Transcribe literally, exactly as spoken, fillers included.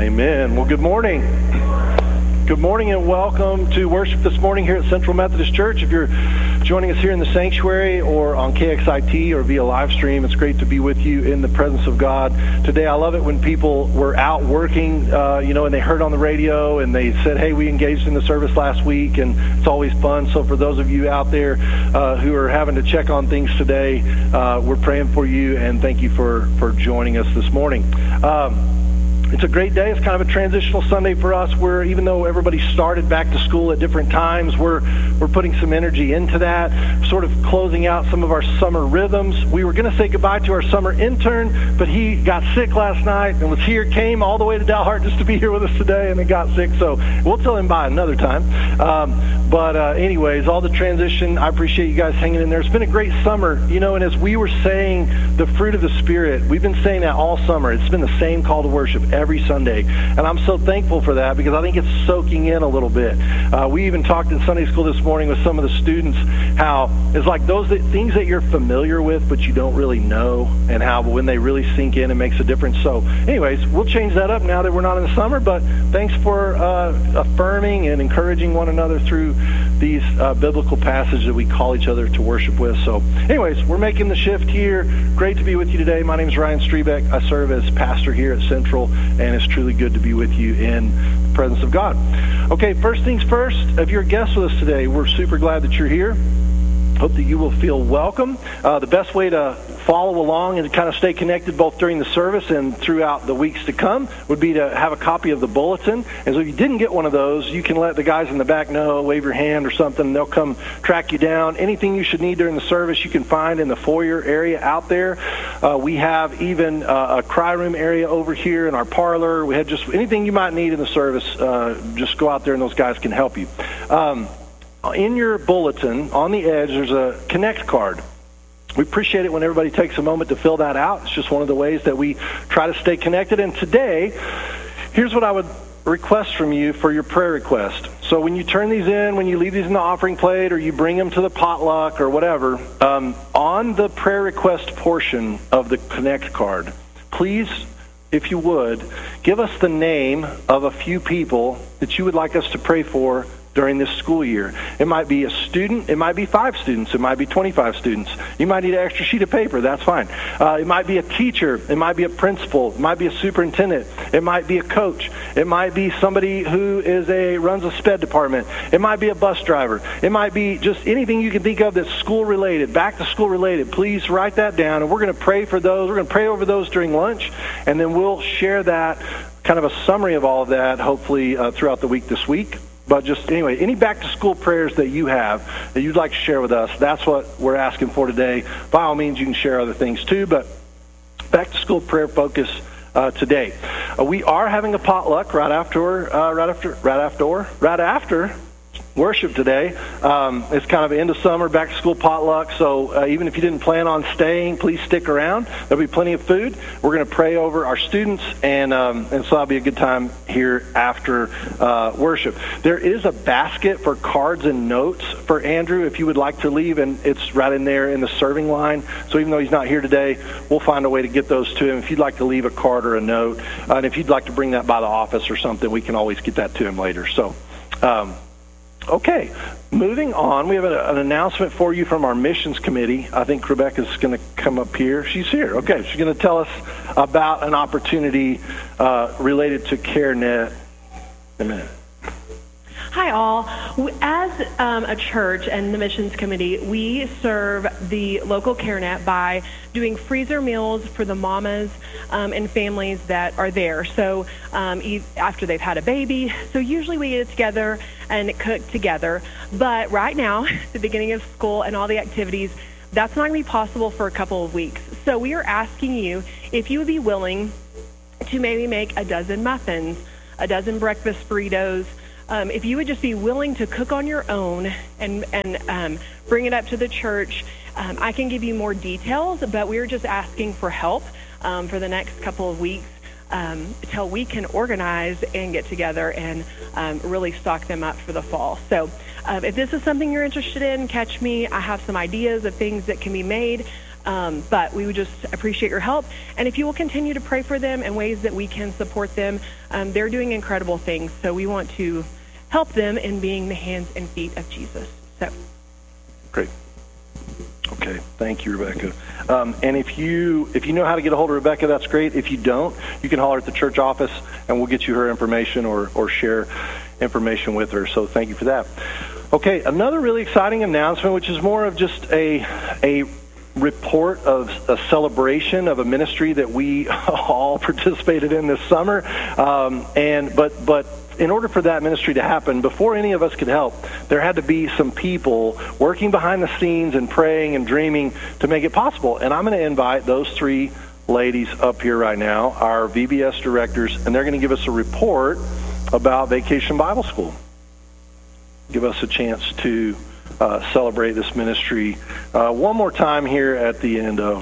Amen. Well, good morning. Good morning and welcome to worship this morning here at Central Methodist Church. If you're joining us here in the sanctuary or on K X I T or via live stream, it's great to be with you in the presence of God. Today, I love it when people were out working, uh, you know, and they heard on the radio and they said, hey, we engaged in the service last week, and it's always fun. So for those of you out there uh, who are having to check on things today, uh, we're praying for you, and thank you for, for joining us this morning. Um, It's a great day. It's kind of a transitional Sunday for us. We're, even though everybody started back to school at different times, we're we're putting some energy into that, sort of closing out some of our summer rhythms. We were going to say goodbye to our summer intern, but he got sick last night and was here, came all the way to Dalhart just to be here with us today, and then got sick. So we'll tell him bye another time. Um, but uh, anyways, all the transition, I appreciate you guys hanging in there. It's been a great summer, you know, and as we were saying, the fruit of the Spirit, we've been saying that all summer. It's been the same call to worship every Sunday. And I'm so thankful for that because I think it's soaking in a little bit. Uh, we even talked in Sunday school this morning with some of the students how it's like those that, things that you're familiar with but you don't really know, and how when they really sink in, it makes a difference. So anyways, we'll change that up now that we're not in the summer, but thanks for uh, affirming and encouraging one another through these uh, biblical passages that we call each other to worship with. So anyways, we're making the shift here. Great to be with you today. My name is Ryan Strebeck. I serve as pastor here at Central, and it's truly good to be with you in the presence of God. Okay, first things first, if you're a guest with us today, we're super glad that you're here. Hope that you will feel welcome. Uh, the best way to follow along and to kind of stay connected both during the service and throughout the weeks to come would be to have a copy of the bulletin. And so if you didn't get one of those, you can let the guys in the back know, wave your hand or something, and they'll come track you down. Anything you should need during the service you can find in the foyer area out there. Uh, we have even uh, a cry room area over here in our parlor. We had just anything you might need in the service, uh, just go out there and those guys can help you. Um, in your bulletin, on the edge, there's a Connect card. We appreciate it when everybody takes a moment to fill that out. It's just one of the ways that we try to stay connected. And today, here's what I would request from you for your prayer request. So when you turn these in, when you leave these in the offering plate, or you bring them to the potluck or whatever, um, on the prayer request portion of the Connect card, please, if you would, give us the name of a few people that you would like us to pray for during this school year. It might be a student. It might be five students. It might be twenty-five students. You might need an extra sheet of paper. That's fine. Uh, it might be a teacher. It might be a principal. It might be a superintendent. It might be a coach. It might be somebody who is a runs a sped department. It might be a bus driver. It might be just anything you can think of that's school related, back to school related. Please write that down, and we're going to pray for those. We're going to pray over those during lunch, and then we'll share that, kind of a summary of all of that, hopefully uh, throughout the week this week. But just anyway, any back-to-school prayers that you have that you'd like to share with us, that's what we're asking for today. By all means, you can share other things too, but back-to-school prayer focus uh, today. Uh, we are having a potluck right after, uh, right after, right after, right after worship today. Um, it's kind of end of summer, back to school potluck. So uh, even if you didn't plan on staying, please stick around. There'll be plenty of food. We're going to pray over our students, and um, and so that'll be a good time here after uh, worship. There is a basket for cards and notes for Andrew if you would like to leave, and it's right in there in the serving line. So even though he's not here today, we'll find a way to get those to him. If you'd like to leave a card or a note, uh, and if you'd like to bring that by the office or something, we can always get that to him later. So. Um, Okay, moving on, we have a, an announcement for you from our missions committee. I think Rebecca's going to come up here. She's here. Okay, she's going to tell us about an opportunity uh, related to CareNet in a minute. Hi, all. As um, a church and the missions committee, we serve the local CareNet by doing freezer meals for the mamas um, and families that are there. So um, after they've had a baby, so usually we get together and cook together. But right now, the beginning of school and all the activities, that's not going to be possible for a couple of weeks. So we are asking you if you would be willing to maybe make a dozen muffins, a dozen breakfast burritos. Um, if you would just be willing to cook on your own and, and um, bring it up to the church, um, I can give you more details, but we're just asking for help um, for the next couple of weeks um, until we can organize and get together and um, really stock them up for the fall. So um, if this is something you're interested in, catch me. I have some ideas of things that can be made. Um, but we would just appreciate your help. And if you will continue to pray for them in ways that we can support them, um, they're doing incredible things. So we want to help them in being the hands and feet of Jesus. So, great. Okay, thank you, Rebecca. Um, and if you if you know how to get a hold of Rebecca, that's great. If you don't, you can holler at the church office, and we'll get you her information or, or share information with her. So thank you for that. Okay, another really exciting announcement, which is more of just a a report of a celebration of a ministry that we all participated in this summer. Um, and but but in order for that ministry to happen, before any of us could help, there had to be some people working behind the scenes and praying and dreaming to make it possible. And I'm going to invite those three ladies up here right now, our V B S directors, and they're going to give us a report about Vacation Bible School. Give us a chance to uh, celebrate this ministry uh, one more time here at the end of